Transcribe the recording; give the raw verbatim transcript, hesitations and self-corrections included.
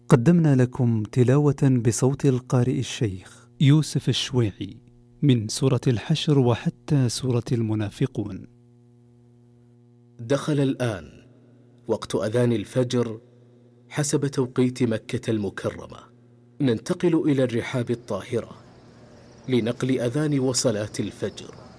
قدمنا لكم تلاوة بصوت القارئ الشيخ يوسف الشويعي من سورة الحشر وحتى سورة المنافقون. دخل الآن وقت أذان الفجر حسب توقيت مكة المكرمة. ننتقل إلى الرحاب الطاهرة لنقل أذان وصلاة الفجر.